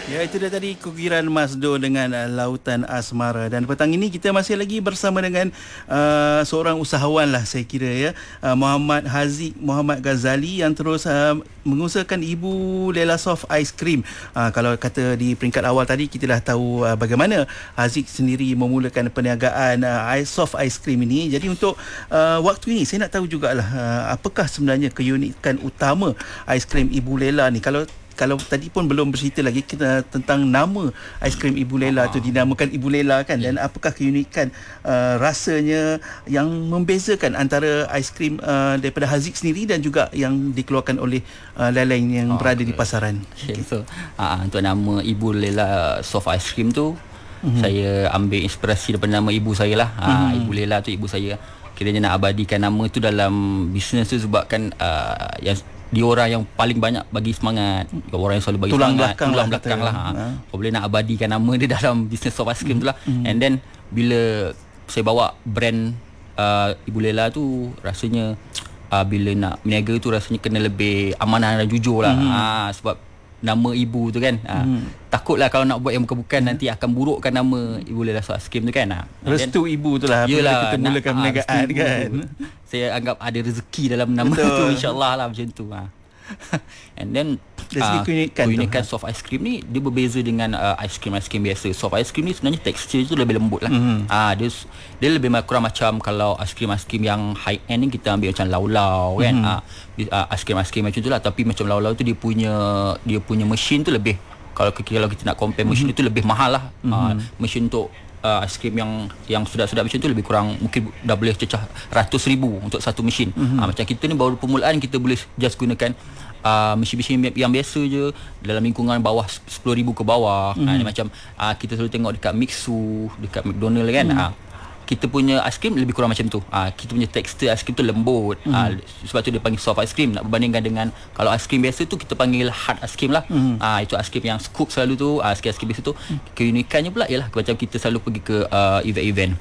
Ya, itu dia tadi Kukiran Masdo dengan Lautan Asmara. Dan petang ini kita masih lagi bersama dengan seorang usahawan lah saya kira ya, Muhammad Haziq Muhammad Ghazali yang terus mengusahakan Ibu Lela Soft Ice Cream. Kalau kata di peringkat awal tadi kita dah tahu bagaimana Haziq sendiri memulakan perniagaan soft ice cream ini. Jadi untuk waktu ini saya nak tahu jugalah apakah sebenarnya keunikan utama ice cream Ibu Lela ni. Kalau tadi pun belum bercerita lagi kita tentang nama aiskrim Ibu Lela tu, dinamakan Ibu Lela kan, dan apakah keunikan rasanya yang membezakan antara aiskrim daripada Haziq sendiri dan juga yang dikeluarkan oleh lain-lain yang berada di pasaran. Okay. So untuk nama Ibu Lela Soft Ice Cream tu, saya ambil inspirasi daripada nama ibu saya lah. Ibu Lela tu ibu saya. Kiranya nak abadikan nama tu dalam bisnes tu sebabkan yang dia orang yang paling banyak bagi semangat, orang yang selalu bagi tulang semangat, tulang belakang lah. Boleh nak abadikan nama dia dalam bisnes soft ice cream tu lah. And then bila saya bawa brand Ibu Lela tu, rasanya bila nak berniaga tu rasanya kena lebih amanah dan jujur lah. Sebab nama ibu tu kan, takutlah kalau nak buat yang bukan-bukan nanti akan burukkan nama Ibu Lela Soft Ice Cream tu kan. Restu ibu tu lah bila kita mulakan perniagaan kan. Saya anggap ada rezeki dalam nama tu, insyaAllah lah macam tu. And then keunikan soft ice cream ni dia berbeza dengan ice cream biasa. Soft ice cream ni sebenarnya tekstur tu lebih lembut lah. Dia lebih kurang macam kalau ice cream yang high end ni kita ambil macam lau-lau kan. Ice cream macam tu lah. Tapi macam lau-lau tu dia punya mesin tu lebih, kalau kita nak compare mesin itu lebih mahal lah. Mesin untuk ice cream yang sedap-sedap macam tu lebih kurang mungkin dah boleh cecah ratus ribu untuk satu mesin. Macam kita ni baru permulaan, kita boleh just gunakan mesin-mesin yang biasa je dalam lingkungan bawah 10,000 ke bawah. Macam kita selalu tengok dekat Mixu, dekat McDonald kan. Kita punya ice cream lebih kurang macam tu. Kita punya tekstur ice cream tu lembut. Sebab tu dia panggil soft ice cream. Nak berbandingkan dengan kalau ice cream biasa tu kita panggil hard ice cream lah. Itu ice cream yang scoop selalu tu. Ice cream biasa tu keunikannya pula ialah macam kita selalu pergi ke event-event.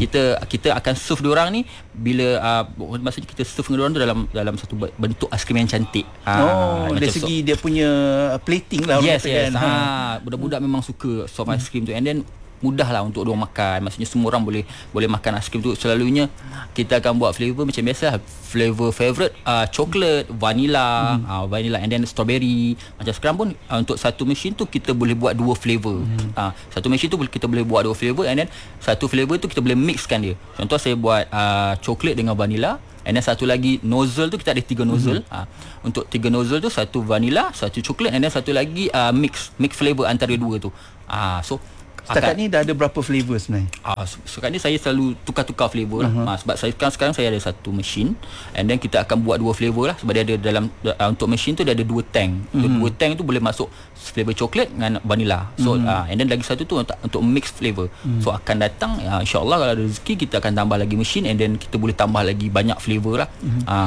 Kita akan serve diorang ni bila maksudnya kita serve dengan diorang tu dalam satu bentuk ice cream yang cantik. Dari segi dia punya plating lah. Yes. Budak-budak memang suka soft ice cream tu. And then mudah lah untuk diorang makan. Maksudnya semua orang boleh makan aiskrim tu. Selalunya kita akan buat flavor macam biasa, flavor favorite coklat, vanilla, and then strawberry. Macam sekarang pun untuk satu mesin tu kita boleh buat dua flavor. Satu mesin tu kita boleh buat dua flavor, and then satu flavor tu kita boleh mixkan dia. Contoh saya buat coklat dengan vanilla, and then satu lagi nozzle tu kita ada 3 nozzle. Untuk 3 nozzle tu satu vanilla, satu coklat, and then satu lagi mix flavor antara dua tu. So setakat ni dah ada berapa flavor sebenarnya? Sekarang ni saya selalu tukar-tukar flavor lah. Sebab sekarang saya ada satu mesin, and then kita akan buat dua flavor lah. Sebab dia ada dalam untuk mesin tu dia ada dua tank. Dua tank tu boleh masuk flavor coklat dengan vanilla. So and then lagi satu tu untuk mix flavor. So akan datang insya-Allah kalau ada rezeki kita akan tambah lagi mesin, and then kita boleh tambah lagi banyak flavor lah.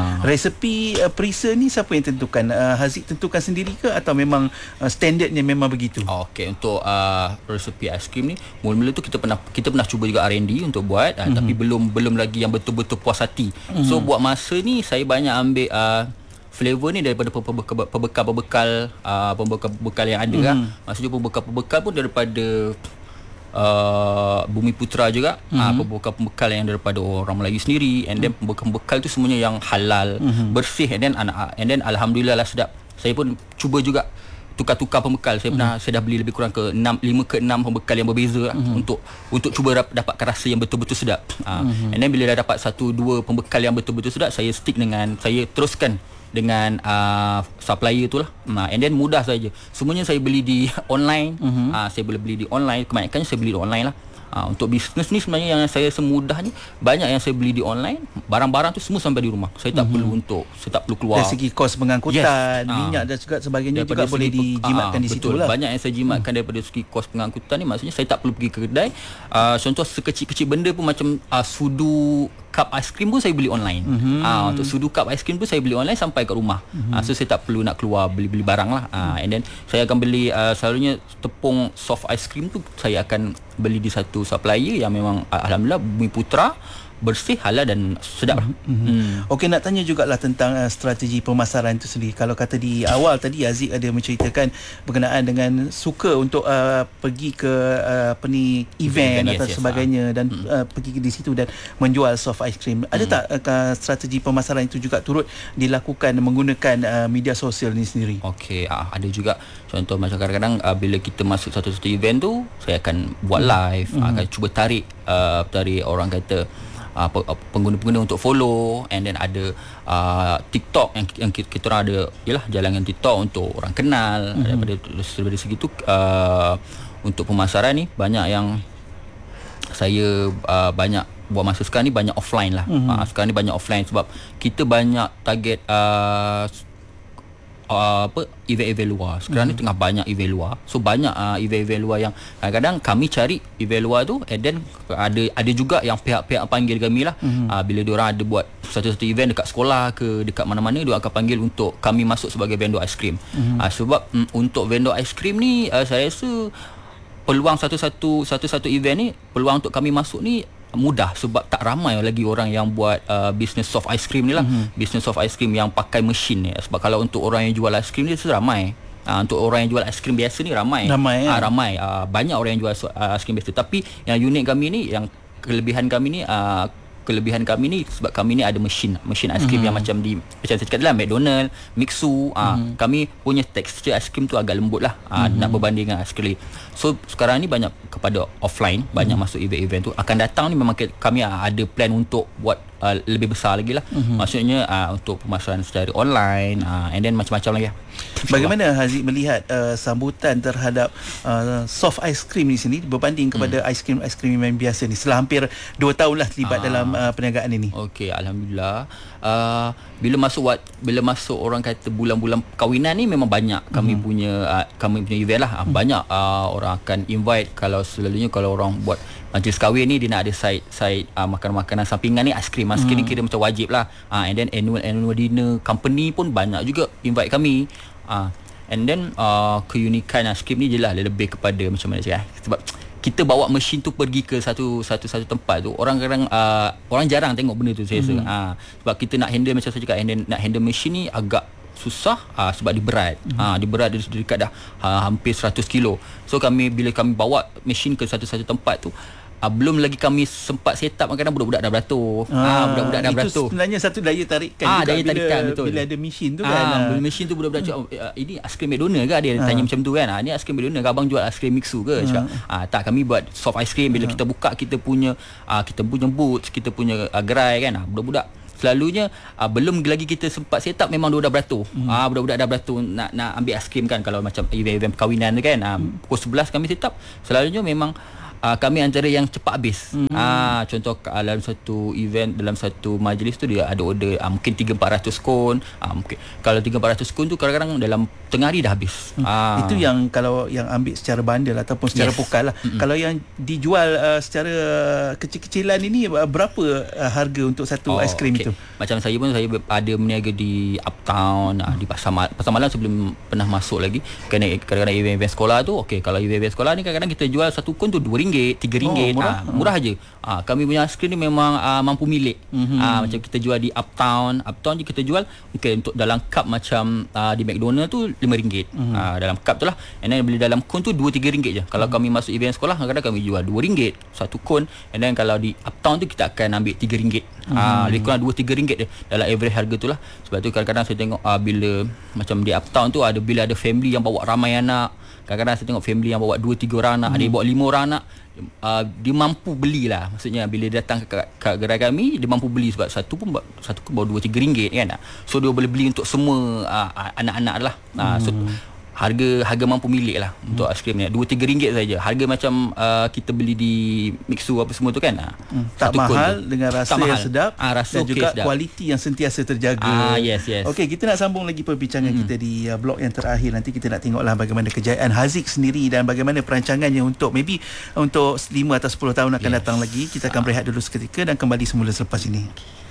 Resepi perisa ni siapa yang tentukan? Haziq tentukan sendiri ke atau memang standardnya memang begitu? Okey, untuk resepi ice cream ni mula-mula tu kita pernah cuba juga R&D untuk buat, tapi belum lagi yang betul-betul puas hati. So buat masa ni saya banyak ambil flavor ni daripada pembekal yang ada lah. Maksudnya pembekal pun daripada Bumi Putra juga. Pembekal yang daripada orang Melayu sendiri, and then pembekal tu semuanya yang halal, bersih, and then alhamdulillah lah sedap. Saya pun cuba juga tukar-tukar pembekal. Saya dah beli lebih kurang ke 5 ke 6 pembekal yang berbeza lah, untuk cuba dapatkan rasa yang betul-betul sedap. And then bila dah dapat 1-2 pembekal yang betul-betul sedap, saya teruskan dengan supplier tu lah. And then mudah saja. Semuanya saya beli di online. Saya boleh beli di online. Kebanyakannya saya beli di online lah. Untuk bisnes ni sebenarnya yang saya semudahnya banyak yang saya beli di online. Barang-barang tu semua sampai di rumah. Saya tak perlu keluar. Dari segi kos pengangkutan, minyak dan juga sebagainya juga boleh dijimatkan di situ lah. Banyak yang saya jimatkan daripada segi kos pengangkutan ni. Maksudnya saya tak perlu pergi ke kedai. Contoh sekecil-kecil benda pun macam sudu cup aiskrim pun saya beli online. Untuk sudu cup aiskrim pun saya beli online sampai kat rumah. So saya tak perlu nak keluar beli barang lah. And then saya akan beli selalunya tepung soft aiskrim tu saya akan beli di satu supplier yang memang alhamdulillah Bumi Putra. bersih, halal dan sedap lah. Okey, nak tanya jugalah tentang strategi pemasaran itu sendiri. Kalau kata di awal tadi Aziz ada menceritakan berkenaan dengan suka untuk pergi ke event atau sebagainya dan pergi di situ dan menjual soft ice cream. Ada tak strategi pemasaran itu juga turut dilakukan menggunakan media sosial ni sendiri? Okey, ada juga. Contoh macam kadang-kadang bila kita masuk satu-satu event tu, saya akan buat live, akan cuba tarik orang kata pengguna-pengguna untuk follow, and then ada TikTok yang kita orang ada, ialah jalankan TikTok untuk orang kenal. Daripada segi tu untuk pemasaran ni banyak yang saya banyak buat masa sekarang ni banyak offline lah. Sekarang ni banyak offline sebab kita banyak target event-event luar. Sekarang ni tengah banyak event luar. So banyak event-event luar yang kadang-kadang kami cari event luar tu, and then ada juga yang pihak-pihak panggil kami lah. Bila diorang ada buat satu-satu event dekat sekolah ke dekat mana-mana, diorang akan panggil untuk kami masuk sebagai vendor aiskrim. Sebab untuk vendor aiskrim ni saya rasa peluang satu-satu event ni, peluang untuk kami masuk ni mudah sebab tak ramai lagi orang yang buat bisnes soft ice cream ni lah. Bisnes soft ice cream yang pakai mesin ni. Sebab kalau untuk orang yang jual ice cream ni ramai. Untuk orang yang jual ice cream biasa ni ramai. Ramai. Banyak orang yang jual ice cream biasa. Tapi yang unik kami ni, yang kelebihan kami ni sebab kami ni ada mesin ice cream yang macam saya cakap dalam McDonald, Mixu. Kami punya tekstur ice cream tu agak lembut lah, nak berbanding dengan ice cream. So sekarang ni banyak kepada offline, banyak masuk event-event tu. Akan datang ni memang kami ada plan untuk buat lebih besar lagi lah. Maksudnya untuk pemasaran secara online, and then macam-macam lagi lah. Bagaimana Haziq melihat sambutan terhadap soft ice cream di sini berbanding kepada ice cream yang biasa ni setelah hampir 2 tahun lah terlibat dalam perniagaan ini? Okey, alhamdulillah. Bila masuk orang kata bulan-bulan perkahwinan ni memang banyak kami punya event lah. Banyak orang akan invite. Kalau selalunya kalau orang buat majlis kahwin ni, dia nak ada side makanan-makanan sampingan ni, aiskrim ni kira macam wajib lah. And then annual dinner company pun banyak juga invite kami. And then keunikan aiskrim ni je lah lebih kepada macam mana cakap, sebab kita bawa mesin tu pergi ke satu tempat tu, orang kadang orang jarang tengok benda tu saya rasa. Sebab kita nak handle macam saya cakap, nak handle mesin ni agak susah sebab dia berat. Dia berat, dia dekat dah hampir 100 kilo. So bila kami bawa mesin ke satu tempat tu, belum lagi kami sempat set up, kadang budak-budak dah beratur. Budak-budak dah beratur. Itu sebenarnya satu daya tarikan juga betul. Bila ada mesin tu kan. Bila mesin tu budak-budak cakap, ini aiskrim McDonald ke? Dia tanya macam tu kan. Ini aiskrim McDonald ke? Abang jual aiskrim Mixu ke? Cakap, tak, kami buat soft ice cream. Bila kita buka kita punya boots, kita punya gerai kan. Budak-budak selalunya belum lagi kita sempat set up, memang dia dah beratur. Budak-budak dah beratur nak ambil aiskrim kan. Kalau macam event perkahwinan tu kan, pukul 11 kami set up. Selalunya memang kami antara yang cepat habis. Contoh dalam satu event, dalam satu majlis tu dia ada order mungkin 300-400 kon. Mungkin kalau 300-400 kon tu kadang-kadang dalam tengah hari dah habis. Itu yang kalau yang ambil secara bundle ataupun secara pokal lah. Kalau yang dijual secara kecil-kecilan ini, berapa harga untuk satu aiskrim itu? Macam saya pun, saya ada berniaga di Uptown, di Pasar Malam sebelum pernah masuk lagi. Kadang-kadang event sekolah tu, kalau event sekolah ni kadang-kadang kita jual satu kon tu RM2, RM3. Murah aja. Kami punya aiskrim ni memang mampu milik. Macam kita jual di Uptown je kita jual untuk dalam cup macam di McDonald tu RM5. Dalam cup tu lah. And then bila dalam kon tu RM2-3 je. Kalau kami masuk event sekolah, kadang-kadang kami jual RM2 satu kon. And then kalau di Uptown tu kita akan ambil RM3. Lebih kurang RM2-3 je dalam average harga tu lah. Sebab tu kadang-kadang saya tengok bila macam di Uptown tu bila ada family yang bawa ramai anak. Kadang-kadang saya tengok family yang bawa 2-3 orang anak, ada yang bawa 5 orang anak. Dia mampu belilah. Maksudnya bila dia datang ke gerai kami, dia mampu beli sebab satu pun bawa RM2-3 kan. So dia boleh beli untuk semua anak-anak lah. So harga mampu milik lah untuk aiskrim ni RM2-3 saja. Harga macam kita beli di Mixu apa semua tu kan. Tak mahal dengan rasa yang sedap, rasa dan juga kualiti yang sentiasa terjaga. Yes. Okey, kita nak sambung lagi perbincangan kita di blok yang terakhir. Nanti kita nak tengoklah bagaimana kejayaan Haziq sendiri dan bagaimana perancangannya untuk 5 atau 10 tahun akan datang lagi. Kita akan berehat dulu seketika dan kembali semula selepas ini.